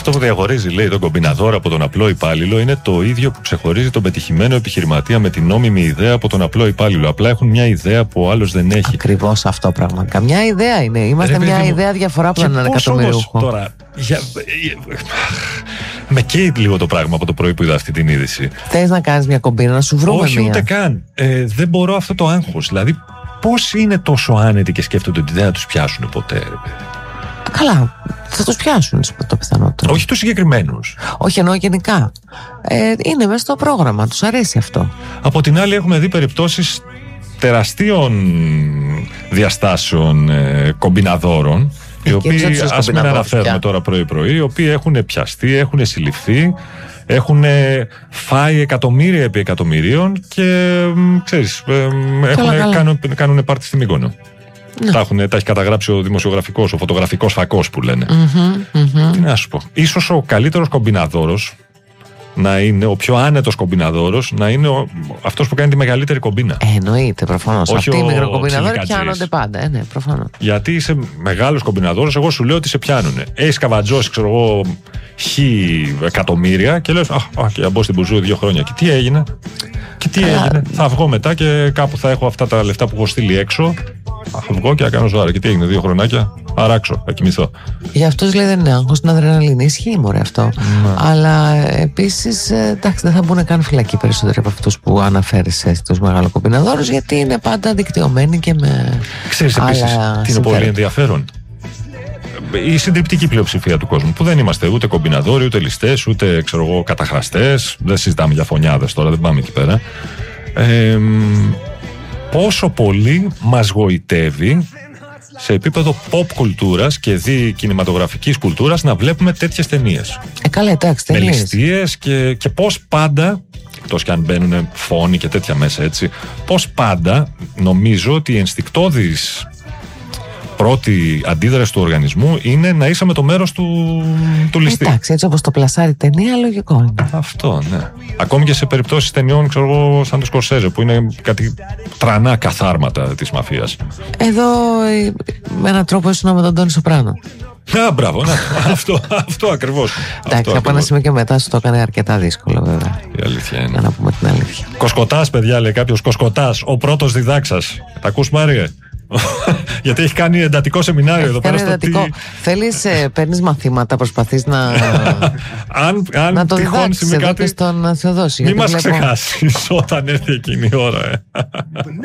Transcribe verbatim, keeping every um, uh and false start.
Αυτό που διαχωρίζει, λέει, τον κομπιναδόρο από τον απλό υπάλληλο είναι το ίδιο που ξεχωρίζει τον πετυχημένο επιχειρηματία με την νόμιμη ιδέα από τον απλό υπάλληλο. Απλά έχουν μια ιδέα που ο άλλος δεν έχει. Ακριβώς αυτό πραγματικά. Μια ιδέα είναι. Είμαστε Ρε, μια μου... ιδέα διαφορά από έναν εκατομμυριούχο. Τώρα. Για... Με καίει λίγο το πράγμα από το πρωί που είδα αυτή την είδηση. Θες να κάνεις μια κομπίνα, να σου βρούμε? Όχι, μία. Ούτε καν. Ε, δεν μπορώ αυτό το άγχος. Δηλαδή, πώς είναι τόσο άνετοι και σκέφτονται ότι δεν θα τους πιάσουν ποτέ, ρε παιδί. Καλά, θα τους πιάσουν το πιθανότερο. Όχι τους συγκεκριμένους. Όχι, εννοώ γενικά. Ε, είναι μέσα στο πρόγραμμα, τους αρέσει αυτό. Από την άλλη, έχουμε δει περιπτώσεις τεραστίων διαστάσεων ε, κομπιναδόρων. Οι οποίοι, ας μην αναφέρουμε τώρα πρωί-πρωί, οι οποίοι έχουν πιαστεί, έχουν συλληφθεί, έχουν φάει εκατομμύρια επί εκατομμυρίων και ξέρεις, κάνουν, κάνουν πάρτι στη Μύκονο. Ναι. Τα, έχουν, τα έχει καταγράψει ο δημοσιογραφικός, ο φωτογραφικός φακός που λένε. Mm-hmm, mm-hmm. Τι να σου πω. Ίσως ο καλύτερος κομπιναδόρος να είναι, ο πιο άνετος κομπιναδόρος να είναι ο, αυτός που κάνει τη μεγαλύτερη κομπίνα. Ε, εννοείται, προφανώς. Όχι αυτοί οι μικροκομπιναδόροι πιάνονται πάντα. Ε, ναι, προφανώς. Γιατί είσαι μεγάλος κομπιναδόρος, εγώ σου λέω ότι σε πιάνουνε. Έχεις καβατζώσει, ξέρω εγώ, χι εκατομμύρια και λες, αχ, αχ, και να μπω στην μπουζού δύο χρόνια. Και τι έγινε. Και τι Καλά. έγινε. Θα βγω μετά και κάπου θα έχω αυτά τα λεφτά που έχω στείλει έξω. Θα βγω και θα κάνω ζωάρα. Και τι έγινε, δύο χρονάκια. Αράξω, θα κοιμηθώ. Για αυτούς λέει δεν είναι άγχος, την αδρεναλίνη. Ισχύει μωρέ αυτό. Ναι. Αλλά επίσης, εντάξει, δεν θα μπουν καν φυλακή περισσότεροι από αυτούς που αναφέρεις στους μεγαλοκομπιναδόρους, γιατί είναι πάντα δικτυωμένοι και με. Ξέρεις επίσης τι είναι πολύ ενδιαφέρον. Η συντριπτική πλειοψηφία του κόσμου, που δεν είμαστε ούτε κομπιναδόροι, ούτε ληστές, ούτε ξέρω εγώ, καταχραστές. Δεν συζητάμε για φωνιάδες τώρα, δεν πάμε εκεί πέρα. Ε, πόσο πολύ μας γοητεύει σε επίπεδο pop κουλτούρας και δι κινηματογραφικής κουλτούρας να βλέπουμε τέτοιες ταινίες. Ε, καλά, εντάξει, ταινίες. Με ληστείες και, και πώς πάντα, εκτός και αν μπαίνουν φόνοι και τέτοια μέσα έτσι, πώς πάντα νομίζω ότι η ενστικτώδης πρώτη αντίδραση του οργανισμού είναι να είσαι με το μέρος του, του ληστή. Εντάξει, έτσι όπως το πλασάρει η ταινία, λογικό είναι. Αυτό, ναι. Ακόμη και σε περιπτώσεις ταινιών, ξέρω εγώ, σαν το Σκορσέζε, που είναι κάτι τρανά καθάρματα της μαφίας. Εδώ, με έναν τρόπο, ήσουν με τον Τόνι Σοπράνο. Α, μπράβο, ναι. αυτό, αυτό ακριβώς. Εντάξει, από ένα σημείο και μετά σου το έκανε αρκετά δύσκολο, βέβαια. Η αλήθεια είναι. Να πούμε την αλήθεια. Κοσκοτάς, παιδιά, λέει κάποιος. Κοσκοτάς, ο πρώτος διδάξας. Τα ακούς, Μάριε? Γιατί έχει κάνει εντατικό σεμινάριο έχει εδώ πέρα. Εντατικό. Τι... Θέλεις, ε, παίρνεις μαθήματα, προσπαθείς να. αν αν να το τυχόν διδάξεις εδώ κάτι... και στον Θεοδόση. Μην μας βλέπω... ξεχάσεις όταν έρθει εκείνη η ώρα. Ε.